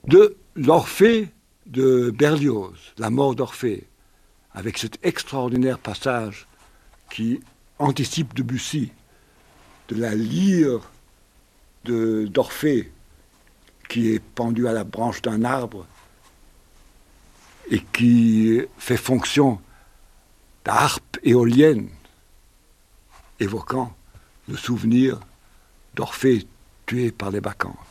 de l'Orphée de Berlioz, la mort d'Orphée, avec cet extraordinaire passage qui anticipe Debussy, de la lyre d'Orphée qui est pendue à la branche d'un arbre et qui fait fonction d'harpe éolienne, évoquant le souvenir d'Orphée tué par les bacchantes.